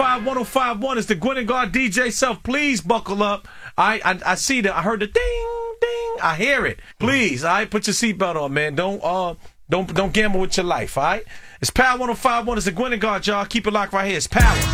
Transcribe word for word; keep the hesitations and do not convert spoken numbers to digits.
one oh five point one is the Gwen and God D J Self. Please buckle up. I, I I see that. I heard the ding ding. I hear it. Please, all right, put your seatbelt on, man. Don't uh don't don't gamble with your life, all right? It's Power one oh five point one. It's the Gwen and God, y'all. Keep it locked right here. It's Power.